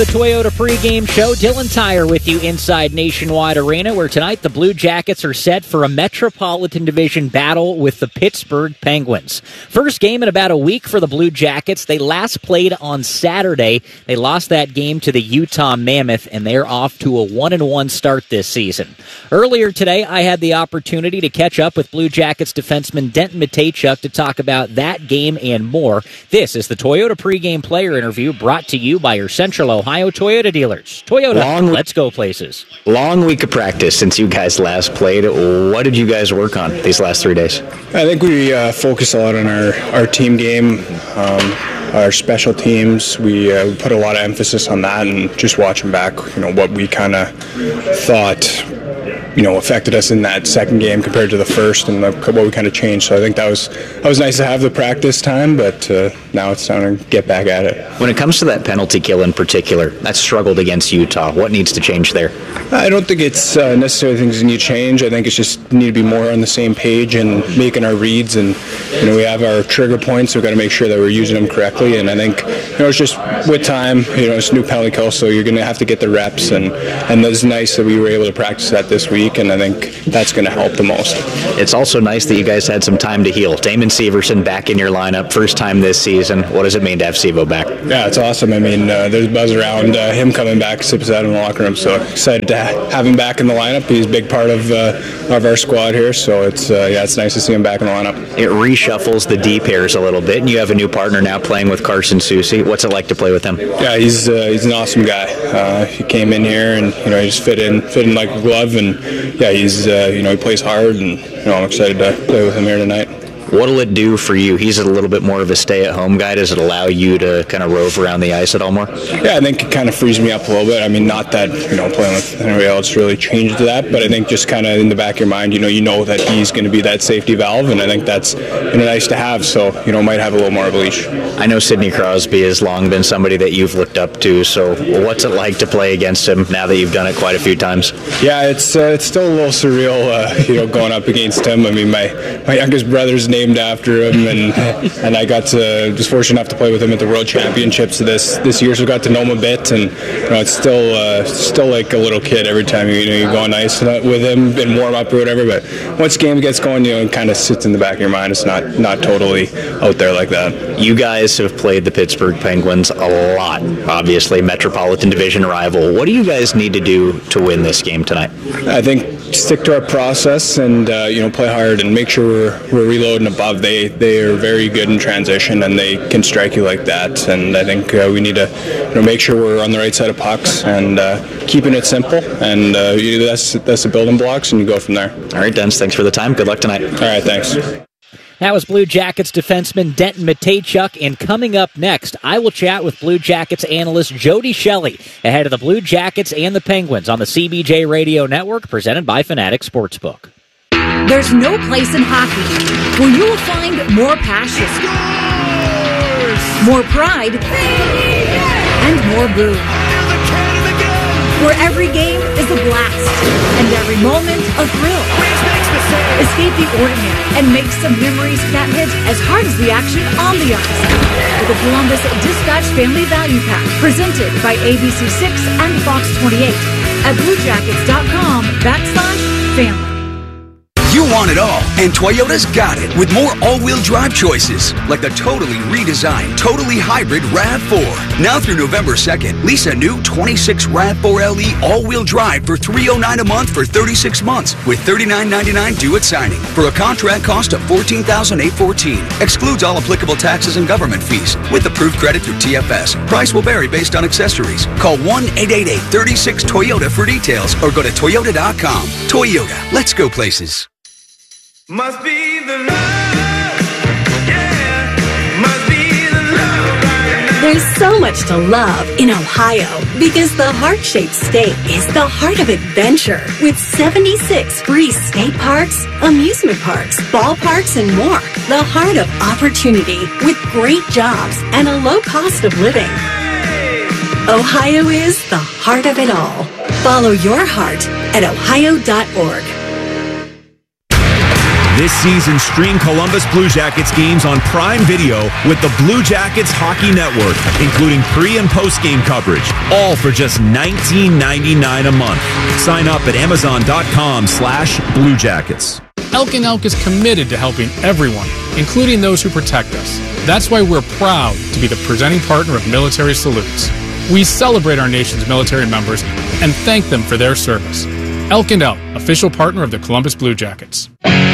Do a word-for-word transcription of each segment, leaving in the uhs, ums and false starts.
The Toyota pregame show. Dylan Tyre with you inside Nationwide Arena, where tonight the Blue Jackets are set for a Metropolitan Division battle with the Pittsburgh Penguins. First game in about a week for the Blue Jackets. They last played on Saturday. They lost that game to the Utah Mammoth, and they're off to a one and one start this season. Earlier today, I had the opportunity to catch up with Blue Jackets defenseman Denton Mateychuk to talk about that game and more. This is the Toyota pregame player interview brought to you by your Central Ohio Toyota dealers. Toyota, long, let's go places. Long week of practice since you guys last played. What did you guys work on these last three days? I think we uh, focused a lot on our, our team game, um, our special teams. We uh, put a lot of emphasis on that, and just watching back, you know, what we kind of thought, you know, affected us in that second game compared to the first, and what we kind of changed. So I think that was that was nice to have the practice time, but uh, now it's time to get back at it. When it comes to that penalty kill in particular, that struggled against Utah. What needs to change there? I don't think it's uh, necessarily things that need to change. I think it's just need to be more on the same page and making our reads. And you know, we have our trigger points. We've got to make sure that we're using them correctly. And I think you know, it's just with time. You know, it's a new penalty kill, so you're going to have to get the reps. And and it's nice that we were able to practice that this week. And I think that's going to help the most. It's also nice that you guys had some time to heal. Damon Severson back in your lineup, first time this season. What does it mean to have Sevo back? Yeah, it's awesome. I mean, uh, there's buzz around uh, him coming back, sips out in the locker room. So excited to ha- have him back in the lineup. He's a big part of uh, of our squad here. So it's uh, yeah, it's nice to see him back in the lineup. It reshuffles the D pairs a little bit, and you have a new partner now playing with Carson Soucy. What's it like to play with him? Yeah, he's uh, he's an awesome guy. Uh, he came in here and you know he just fit in fit in like a glove, and yeah, he's uh, you know he plays hard, and you know I'm excited to play with him here tonight. What'll it do for you? He's a little bit more of a stay-at-home guy. Does it allow you to kind of rove around the ice at all more? Yeah, I think it kind of frees me up a little bit. I mean, not that, you know, playing with anybody else really changed that, but I think just kind of in the back of your mind, you know, you know that he's going to be that safety valve, and I think that's you know, nice to have. So, you know, might have a little more of a leash. I know Sidney Crosby has long been somebody that you've looked up to, so what's it like to play against him now that you've done it quite a few times? Yeah, it's uh, it's still a little surreal, uh, you know, going up against him. I mean, my, my youngest brother's named after him. And and I got to just fortunate enough to play with him at the World Championships this this year, so I got to know him a bit. And you know, it's still uh, still like a little kid every time you know you go on ice with him and warm up or whatever. But once the game gets going, you know, it kind of sits in the back of your mind. It's not not totally out there like that. You guys have played the Pittsburgh Penguins a lot, obviously Metropolitan Division rival. What do you guys need to do to win this game tonight? I think stick to our process and uh, you know play hard and make sure we're, we're reloading above. They they are very good in transition and they can strike you like that. And I think uh, we need to you know make sure we're on the right side of pucks and uh, keeping it simple. And uh, you, that's that's the building blocks, and you go from there. All right, Dennis. Thanks for the time. Good luck tonight. All right, thanks. That was Blue Jackets defenseman Denton Mateychuk, and coming up next, I will chat with Blue Jackets analyst Jody Shelley ahead of the Blue Jackets and the Penguins on the C B J Radio Network, presented by Fanatic Sportsbook. There's no place in hockey where you will find more passion, more pride, and more boom. Where every game is a blast and every moment a thrill. Escape the ordinary and make some memories that hit as hard as the action on the ice. With the Columbus Dispatch Family Value Pack, presented by A B C six and Fox twenty-eight at bluejackets.com backslash family. You want it all, and Toyota's got it with more all-wheel drive choices, like the totally redesigned, totally hybrid RAV four. Now through November second, lease a new twenty-six RAV four L E all-wheel drive for three hundred nine dollars a month for thirty-six months, with thirty-nine ninety-nine due at signing, for a contract cost of fourteen thousand eight hundred fourteen dollars. Excludes all applicable taxes and government fees, with approved credit through T F S. Price will vary based on accessories. Call one eight eight eight, three six, Toyota for details, or go to toyota dot com. Toyota, let's go places. Must be the love, yeah, must be the love right now. There's so much to love in Ohio because the heart-shaped state is the heart of adventure with seventy-six free state parks, amusement parks, ballparks, and more. The heart of opportunity with great jobs and a low cost of living. Ohio is the heart of it all. Follow your heart at ohio dot org. This season, stream Columbus Blue Jackets games on Prime Video with the Blue Jackets Hockey Network, including pre- and post-game coverage, all for just nineteen ninety-nine a month. Sign up at amazon.com slash Blue Jackets. Elk and Elk is committed to helping everyone, including those who protect us. That's why we're proud to be the presenting partner of Military Salutes. We celebrate our nation's military members and thank them for their service. Elk and Elk, official partner of the Columbus Blue Jackets.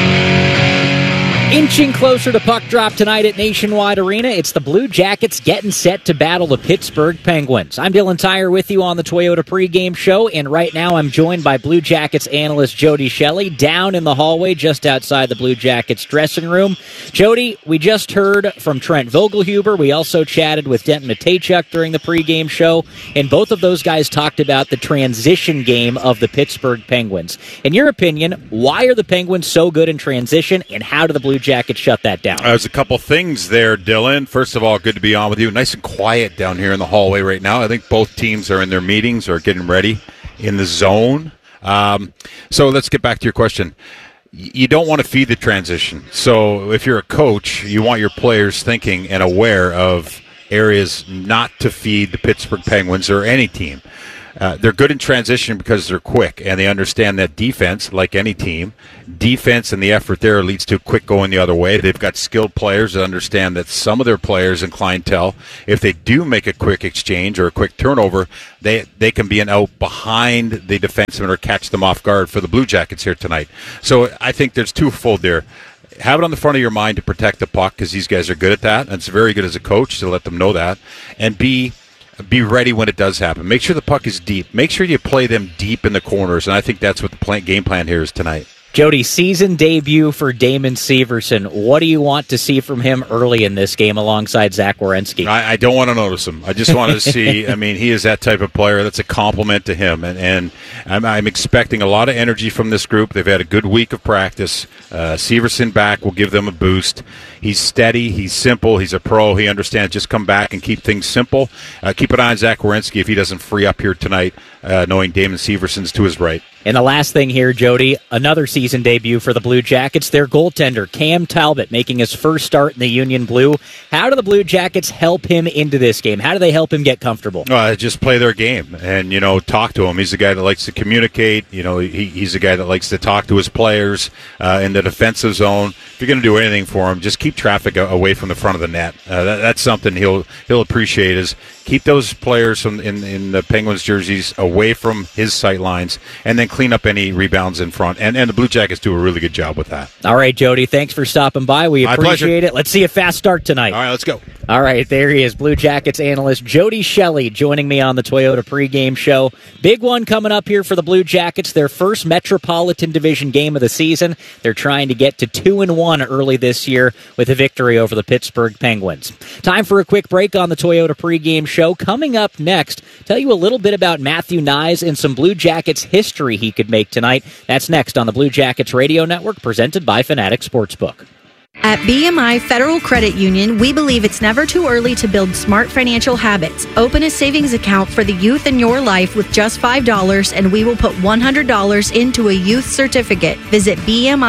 Inching closer to puck drop tonight at Nationwide Arena, it's the Blue Jackets getting set to battle the Pittsburgh Penguins. I'm Dylan Tyre with you on the Toyota pregame show, and right now I'm joined by Blue Jackets analyst Jody Shelley down in the hallway just outside the Blue Jackets dressing room. Jody, we just heard from Trent Vogelhuber. We also chatted with Denton Matejchuk during the pregame show, and both of those guys talked about the transition game of the Pittsburgh Penguins. In your opinion, why are the Penguins so good in transition, and how do the Blue Jackets shut that down? There's a couple things there, Dylan. First of all, good to be on with you. Nice and quiet down here in the hallway right now. I think both teams are in their meetings or getting ready in the zone. Um, so let's get back to your question. You don't want to feed the transition. So if you're a coach, you want your players thinking and aware of areas not to feed the Pittsburgh Penguins or any team. Uh, they're good in transition because they're quick, and they understand that defense, like any team, defense and the effort there leads to quick going the other way. They've got skilled players that understand that some of their players and clientele, if they do make a quick exchange or a quick turnover, they they can be an out behind the defenseman or catch them off guard for the Blue Jackets here tonight. So I think there's twofold there. Have it on the front of your mind to protect the puck because these guys are good at that, and it's very good as a coach to let them know that. And B, be ready when it does happen. Make sure the puck is deep. Make sure you play them deep in the corners, and I think that's what the plan, game plan here is tonight. Jody, season debut for Damon Severson. What do you want to see from him early in this game alongside Zach Werenski? I, I don't want to notice him. I just want to see, I mean, he is that type of player. That's a compliment to him. And, and I'm, I'm expecting a lot of energy from this group. They've had a good week of practice. Uh, Severson back will give them a boost. He's steady. He's simple. He's a pro. He understands just come back and keep things simple. Uh, keep an eye on Zach Werenski if he doesn't free up here tonight, uh, knowing Damon Severson's to his right. And the last thing here, Jody, another season debut for the Blue Jackets. Their goaltender, Cam Talbot, making his first start in the Union Blue. How do the Blue Jackets help him into this game? How do they help him get comfortable? Uh, just play their game and, you know, talk to him. He's the guy that likes to communicate. You know, he, he's the guy that likes to talk to his players uh, in the defensive zone. If you're going to do anything for him, just keep traffic away from the front of the net. Uh, that, that's something he'll he'll appreciate is keep those players from in, in the Penguins jerseys away from his sight lines and then clean up any rebounds in front. And, and the Blue Jackets do a really good job with that. All right, Jody, thanks for stopping by. We appreciate it. Let's see a fast start tonight. All right, let's go. All right, there he is, Blue Jackets analyst Jody Shelley joining me on the Toyota pregame show. Big one coming up here for the Blue Jackets, their first Metropolitan Division game of the season. They're trying to get to two and one early this year with a victory over the Pittsburgh Penguins. Time for a quick break on the Toyota pregame show. Coming up next, tell you a little bit about Matthew Nyes and some Blue Jackets history he could make tonight. That's next on the Blue Jackets Radio Network, presented by Fanatic Sportsbook. At B M I Federal Credit Union, we believe it's never too early to build smart financial habits. Open a savings account for the youth in your life with just five dollars, and we will put one hundred dollars into a youth certificate. Visit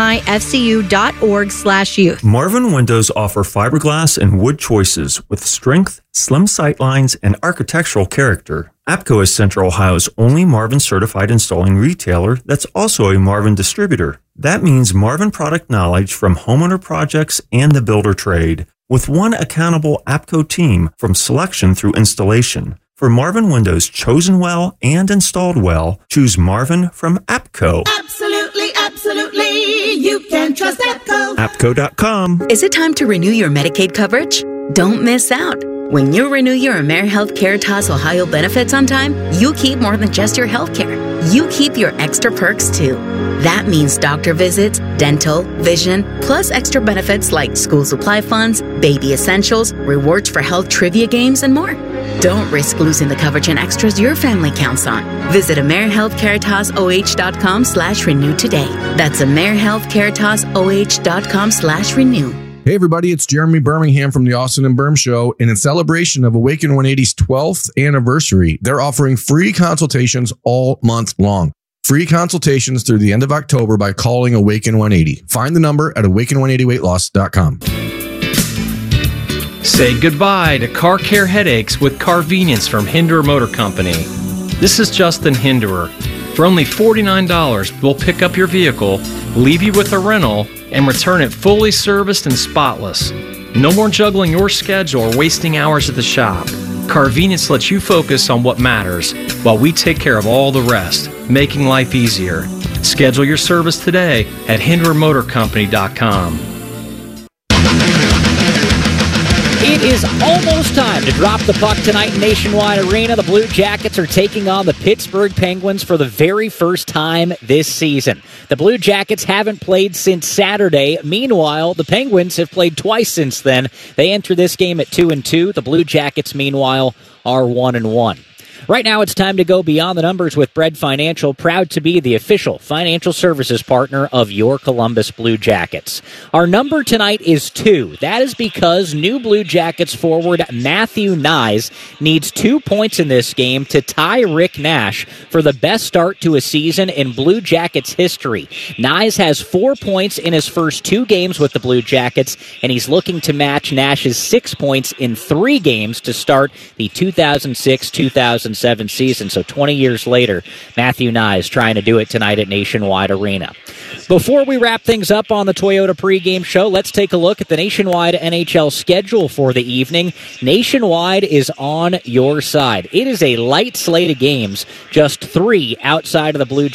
bmifcu.org slash youth. Marvin Windows offer fiberglass and wood choices with strength, slim sight lines, and architectural character. APCO is Central Ohio's only Marvin certified installing retailer that's also a Marvin distributor. That means Marvin product knowledge from homeowner projects and the builder trade, with one accountable APCO team from selection through installation. For Marvin windows chosen well and installed well, choose Marvin from APCO. Absolutely, absolutely. You can trust APCO. APCO dot com. Is it time to renew your Medicaid coverage? Don't miss out. When you renew your AmeriHealth Caritas Ohio benefits on time, you keep more than just your health care. You keep your extra perks too. That means doctor visits, dental, vision, plus extra benefits like school supply funds, baby essentials, rewards for health trivia games, and more. Don't risk losing the coverage and extras your family counts on. Visit AmeriHealthCaritasOH.com slash renew today. That's AmeriHealthCaritasOH.com slash renew. Hey everybody, it's Jeremy Birmingham from the Austin and Berm Show, and in celebration of Awaken one eighty's twelfth anniversary, they're offering free consultations all month long. Free consultations through the end of October by calling Awaken one eighty. Find the number at awaken one eighty weight loss dot com. Say goodbye to car care headaches with Carvenience from Hinderer Motor Company. This is Justin Hinderer. For only forty-nine dollars, we'll pick up your vehicle, leave you with a rental, and return it fully serviced and spotless. No more juggling your schedule or wasting hours at the shop. Carvenience lets you focus on what matters while we take care of all the rest, making life easier. Schedule your service today at hinderer motor company dot com. It is almost time to drop the puck tonight in Nationwide Arena. The Blue Jackets are taking on the Pittsburgh Penguins for the very first time this season. The Blue Jackets haven't played since Saturday. Meanwhile, the Penguins have played twice since then. They enter this game at two and two. The Blue Jackets, meanwhile, are one and one. Right now, it's time to go beyond the numbers with Bread Financial, proud to be the official financial services partner of your Columbus Blue Jackets. Our number tonight is two. That is because new Blue Jackets forward Matthew Knies needs two points in this game to tie Rick Nash for the best start to a season in Blue Jackets history. Knies has four points in his first two games with the Blue Jackets, and he's looking to match Nash's six points in three games to start the two thousand six two thousand seven season. So twenty years later, Matthew Knies trying to do it tonight at Nationwide Arena. Before we wrap things up on the Toyota pregame show, let's take a look at the Nationwide N H L schedule for the evening. Nationwide is on your side. It is a light slate of games, just three outside of the Blue